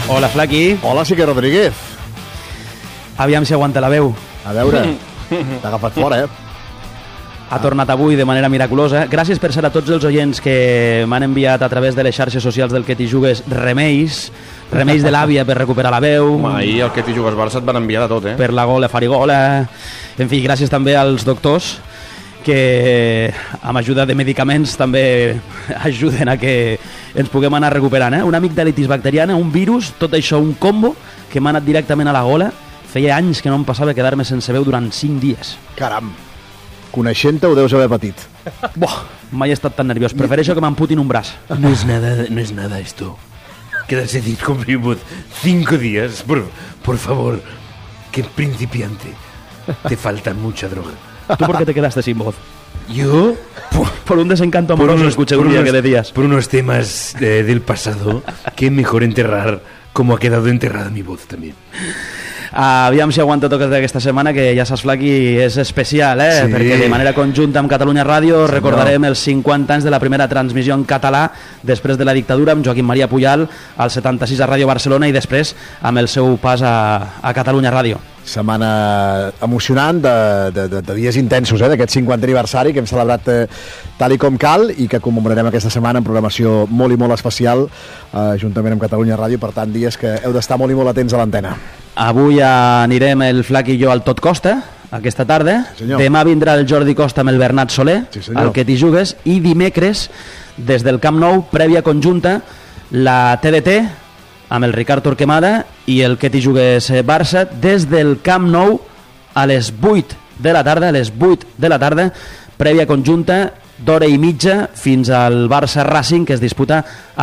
Hola, Flaqui. Hola, Sique Rodríguez. Aviam si aguanta la veu. A veure, t'ha agafat fora, Ha tornat avui de manera miraculosa. Gràcies per ser a tots els oients que m'han enviat a través de les xarxes socials del Que t'hi jugues remeis de l'àvia per recuperar la veu. Ahir el Que t'hi jugues Barça et van enviar de tot, Per la gola, farigola. En fi, gràcies també als doctors que amb ajuda de medicaments també ajuden a que ens puguem anar recuperant. Una amigdalitis bacteriana, un virus, tot això, un combo que m'ha anat directament a la gola. Feia anys que no em passava quedar-me sense veu durant 5 dies. Caram, coneixent-te ho deus haver patit. Mai he estat tan nerviós. Prefereixo que m'amputin un braç. No es nada esto. Quedarse con mi voz 5 días. Por favor, que principiante. Te falta mucha droga. ¿Tú por qué te quedaste sin voz? ¿Yo? Por un desencanto amoroso, escuché un día que decías. Por unos temas del pasado que mejor enterrar como ha quedado enterrada mi voz también. Aviam si aguanta toques d'aquesta setmana, que ja saps, Flaqui, és especial, Sí. Perquè de manera conjunta amb Catalunya Ràdio recordarem els 50 anys de la primera transmissió en català després de la dictadura, amb Joaquim Maria Pujal al 76 a Ràdio Barcelona i després amb el seu pas a Catalunya Ràdio. Setmana emocionant de dies intensos, d'aquest 50 aniversari que hem celebrat tal i com cal i que commemorarem aquesta setmana en programació molt i molt especial juntament amb Catalunya Ràdio. Per tant, dies que heu d'estar molt i molt atents a l'antena. Avui anirem el Flaqui i jo al Tot Costa aquesta tarda. Senyor. Demà vindrà el Jordi Costa amb el Bernat Soler, al Que t'hi jugues, i dimecres des del Camp Nou, prèvia conjunta, la TDT amb el Ricard Torquemada i el Que t'hi jugues Barça des del Camp Nou a les 8 de la tarda, prèvia conjunta d'hora i mitja fins al Barça Racing, que es disputa a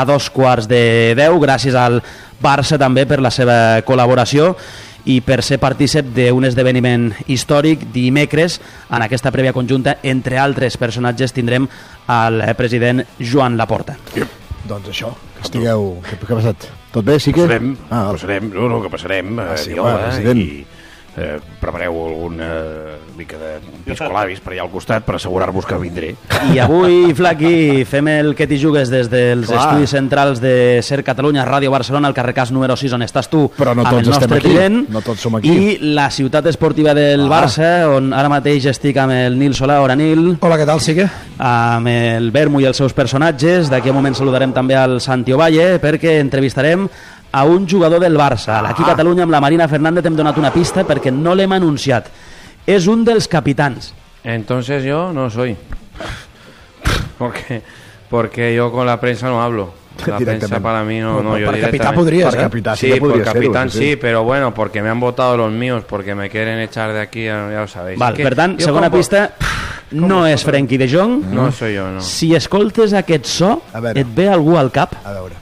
9:15. Gràcies al Barça també per la seva col·laboració i per ser partícip d'un esdeveniment històric. Dimecres, en aquesta prèvia conjunta, entre altres personatges, tindrem el president Joan Laporta. Doncs això, que estigueu... Què ha passat? Tot bé, sí que? Passarem, que passarem, president. i prepareu alguna mica de piscolabis per allà al costat per assegurar-vos que vindré. I avui, Flaqui, fem el Que t'hi jugues des dels estudis centrals de Ser Catalunya Ràdio Barcelona, al carrer Cas número 6, on estàs tu, però no amb el nostre trident, no tots som aquí. I la ciutat esportiva del Barça, on ara mateix estic amb el Nil Solà. Hola, Nil. Hola, què tal, Sique? Amb el Bermu i els seus personatges. D'aquí a un moment saludarem també al Santi Ovalle, perquè entrevistarem a un jugador del Barça. Aquí a Catalunya, amb la Marina Fernández, hem donat una pista perquè no l'hem anunciat. És un dels capitans. Entonces yo no soy. Porque yo con la prensa no hablo. La prensa para mí no yo per capità podries, per capità, sí, que por podria capitán ser-ho, sí, pero bueno, porque me han votado los míos, porque me quieren echar de aquí, ya lo sabéis. Val, per tant, segona pista, no és Frenkie de Jong. No soy yo, no. Si escoltes aquest so, veure. et ve algú al cap? A veure.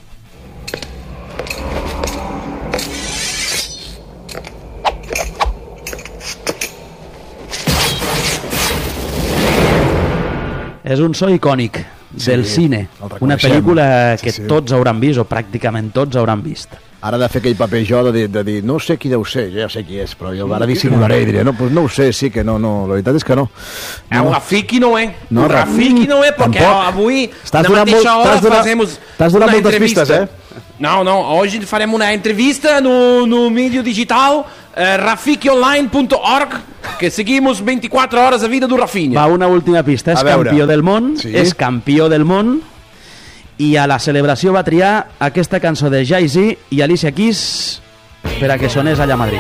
És un so icònic del cine, una pel·lícula que tots hauran vist, o pràcticament tots hauran vist. Ara de fer aquell paper jo de dir no sé qui deu ser, jo ja sé qui és, però jo ara dissimularé i diré, no, pues no ho sé, sí que no, la veritat és que no. Rafiki no és, No, Rafiki no és, perquè avui T'has na donat mateixa hora t'has fazemos donat una moltes pistes, entrevista. No, hoje faremos una entrevista no mídia digital, rafikionline.org, que seguimos 24 horas a vida do Rafinha. Va, una última pista, és campió del món, és campió del món, i a la celebració va triar aquesta cançó de Jay-Z i Alicia Keys per a que sonés allà a Madrid.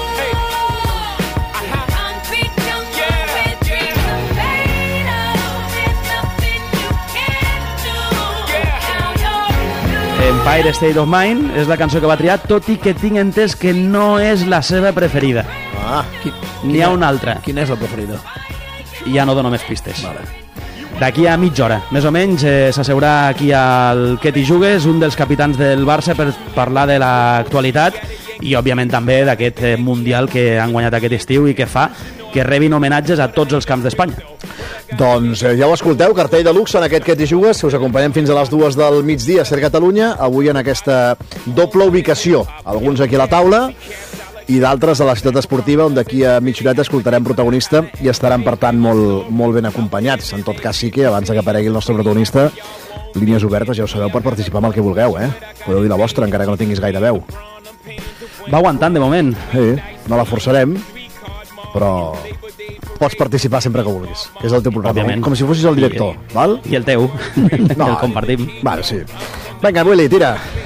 Empire State of Mind és la cançó que va triar, tot i que tinc entès que no és la seva preferida. N'hi ha una altra. Quina és la preferida? Ja no dono més pistes. D'aquí a mitja hora, més o menys, s'asseurà aquí al Que t'hi jugues, un dels capitans del Barça, per parlar de l'actualitat i, òbviament, també d'aquest Mundial que han guanyat aquest estiu i que fa que rebin homenatges a tots els camps d'Espanya. Doncs ja ho escolteu, cartell de luxe en aquest Que t'hi jugues, us acompanyem fins a les 2 del migdia a Ser Catalunya, avui en aquesta doble ubicació, alguns aquí a la taula i d'altres a la ciutat esportiva, on d'aquí a mitja horeta escoltarem protagonista i estaran, per tant, molt ben acompanyats. En tot cas, sí que, abans que aparegui el nostre protagonista, línies obertes, ja ho sabeu, per participar amb el que vulgueu, Podeu dir la vostra, encara que no tinguis gaire veu. Va aguantant, de moment. Sí, no la forçarem, però pots participar sempre que vulguis, que és el teu programa, òbviament. com si fossis el director, val? I el teu, No, el compartim. Vale, sí. Vinga, Willy, tira.